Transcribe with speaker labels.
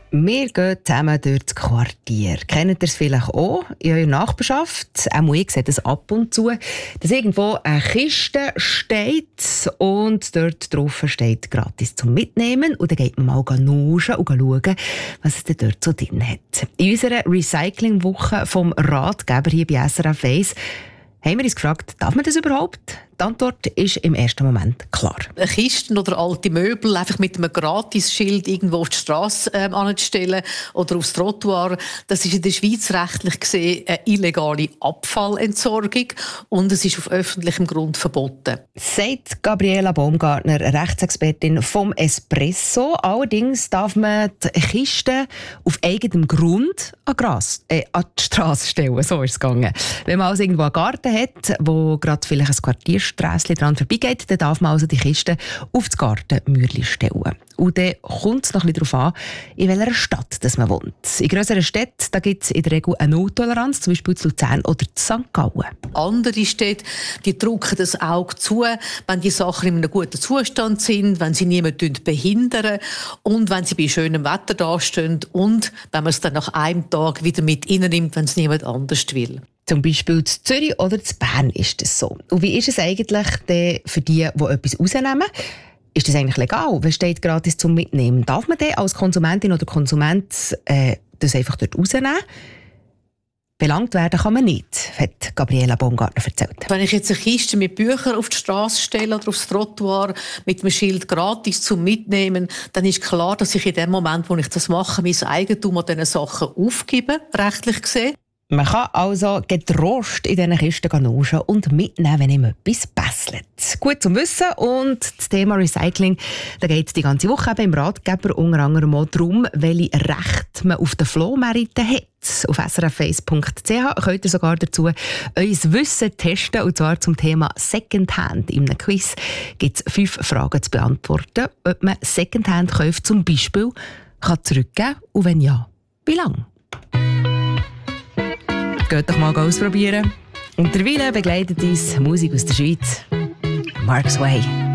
Speaker 1: Wir gehen zusammen durch das Quartier. Kennt ihr es vielleicht auch in eurer Nachbarschaft? Auch ich sehe das ab und zu, dass irgendwo eine Kiste steht und dort drauf steht «Gratis zum Mitnehmen». Und dann geht man mal nuschen und schauen, was es denn dort so drin hat. In unserer Recyclingwoche vom Ratgeber hier bei SRF 1 haben wir uns gefragt, darf man das überhaupt? Die Antwort ist im ersten Moment klar.
Speaker 2: Kisten oder alte Möbel einfach mit einem Gratisschild irgendwo auf die Strasse anzustellen oder aufs Trottoir, das ist in der Schweiz rechtlich gesehen eine illegale Abfallentsorgung und es ist auf öffentlichem Grund verboten.
Speaker 1: Sagt Gabriela Baumgartner, Rechtsexpertin vom Espresso. Allerdings darf man die Kiste auf eigenem Grund an die Strasse stellen. So ist es gegangen. Wenn man also irgendwo einen Garten hat, wo gerade vielleicht ein Quartiersträsschen dran vorbeigeht, dann darf man also die Kiste auf das Gartenmürli stellen. Und dann kommt es noch ein bisschen darauf an, in welcher Stadt dass man wohnt. In grösseren Städten gibt es in der Regel eine Nulltoleranz, zum Beispiel zu Luzern oder zu St. Gallen.
Speaker 2: Andere Städte die drücken das Auge zu, wenn die Sachen in einem guten Zustand sind, wenn sie niemanden behindern und wenn sie bei schönem Wetter dastehen und wenn man es dann nach einem Tag wieder mit reinnimmt, wenn es niemand anders will.
Speaker 1: Zum Beispiel in Zürich oder in Bern ist das so. Und wie ist es eigentlich denn für die, die etwas rausnehmen? Ist das eigentlich legal? Was steht gratis zum Mitnehmen? Darf man denn als Konsumentin oder Konsument das einfach dort rausnehmen? Belangt werden kann man nicht, hat Gabriela Baumgartner erzählt.
Speaker 2: Wenn ich jetzt eine Kiste mit Büchern auf die Strasse stelle oder aufs Trottoir mit einem Schild gratis zum Mitnehmen, dann ist klar, dass ich in dem Moment, wo ich das mache, mein Eigentum an diesen Sachen aufgebe, rechtlich gesehen.
Speaker 1: Man kann also getrost in diesen Kisten nuschen und mitnehmen, wenn ihm etwas bässelt. Gut zum Wissen. Und das Thema Recycling, da geht es die ganze Woche eben im Ratgeber unter anderem auch darum, welche Rechte man auf den Flohmärkten hat. Auf srf1.ch könnt ihr sogar dazu euer Wissen testen, und zwar zum Thema Secondhand. In einem Quiz gibt es 5 Fragen zu beantworten, ob man Secondhand-Käufe zum Beispiel zurückgeben kann und wenn ja, wie lange? Geht doch mal ausprobieren. Und derweil begleitet uns Musik aus der Schweiz. Mark's Way.